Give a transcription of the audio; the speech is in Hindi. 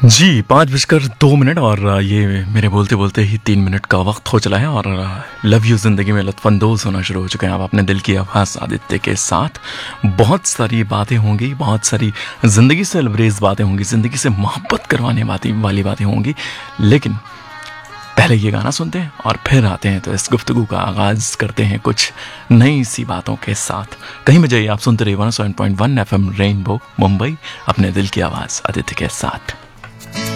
जी, 5:02 और ये मेरे बोलते-बोलते ही 3 मिनट का वक़्त हो चला है और लव यू ज़िंदगी में लुत्फ़अंदोज़ होना शुरू हो चुके हैं आप अपने दिल की आवाज़ आदित्य के साथ। बहुत सारी बातें होंगी, बहुत सारी ज़िंदगी से लबरेज़ बातें होंगी, ज़िंदगी से मोहब्बत करवाने वाली बातें होंगी। लेकिन पहले ये गाना सुनते हैं और फिर आते हैं तो इस गुफ्तगू का आगाज़ करते हैं कुछ नई-सी बातों के साथ। कहीं भी जाइए, आप सुनते रहिए 107.1 एफएम रेनबो मुंबई, अपने दिल की आवाज़ आदित्य के साथ।